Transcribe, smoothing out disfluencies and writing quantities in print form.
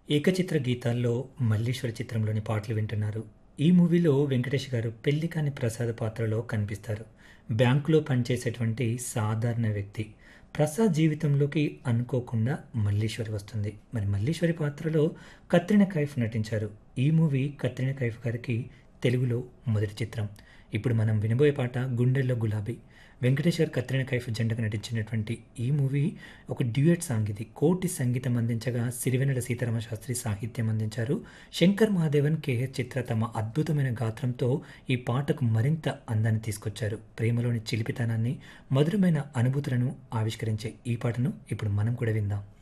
ఏకచిత్ర గీతాల్లో 'మల్లీశ్వరి' చిత్రంలోని పాటలు వింటున్నారు. ఈ మూవీలో వెంకటేష్ గారు పెళ్లికాని ప్రసాద్ పాత్రలో కనిపిస్తారు. బ్యాంకులో పనిచేసేటువంటి సాధారణ వ్యక్తి. ప్రసాద్ జీవితంలోకి అనుకోకుండా మల్లీశ్వరి వస్తుంది. మరి మల్లీశ్వరి పాత్రలో కత్రినా కైఫ్ నటించారు. ఈ మూవీ కత్రినా కైఫ్ గారికి తెలుగులో మొదటి చిత్రం. ఇప్పుడు మనం వినబోయే పాట 'గుండెల్లో గులాబీ'. వెంకటేష్ గారు కత్రినా కైఫ్ జంటగా నటించినటువంటి ఈ మూవీ ఒక డ్యూయట్ సాంగ్ ఇది. కోటి సంగీతం అందించగా సిరివెన్నెల సీతారామ శాస్త్రి సాహిత్యం అందించారు. శంకర్ మహాదేవన్, కేహెచ్ చిత్ర తమ అద్భుతమైన గాత్రంతో ఈ పాటకు మరింత అందాన్ని తీసుకొచ్చారు. ప్రేమలోని చిలిపితనాన్ని, మధురమైన అనుభూతులను ఆవిష్కరించే ఈ పాటను ఇప్పుడు మనం కూడా విందాం.